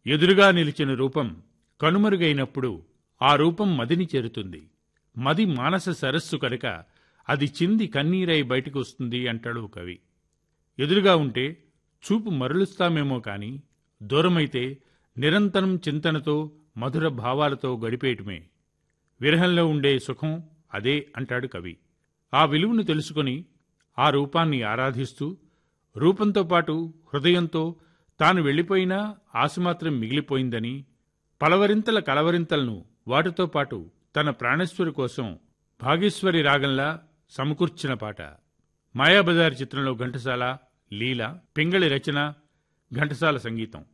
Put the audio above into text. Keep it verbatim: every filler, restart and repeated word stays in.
ఎదురుగా నిలిచిన రూపం కనుమరుగైనప్పుడు ఆ రూపం మదిని చేరుతుంది. మది మానస సరస్సు కనుక అది చింది కన్నీరై బయటికి వస్తుంది అంటాడు కవి. ఎదురుగా ఉంటే చూపు మరలుస్తామేమో కాని దూరమైతే నిరంతరం చింతనతో మధుర భావాలతో గడిపేయటమే. విరహంలో ఉండే సుఖం అదే అంటాడు కవి. ఆ విలువను తెలుసుకొని ఆ రూపాన్ని ఆరాధిస్తూ రూపంతో పాటు హృదయంతో తాను వెళ్ళిపోయినా ఆశ మాత్రం మిగిలిపోయిందని, పలవరింతల కలవరింతలను వాటితో పాటు తన ప్రాణేశ్వరి కోసం భాగేశ్వరి రాగంలా సమకూర్చిన పాట. మాయాబజార్ చిత్రంలో ఘంటసాల, లీల, పింగళి రచన, ఘంటసాల సంగీతం.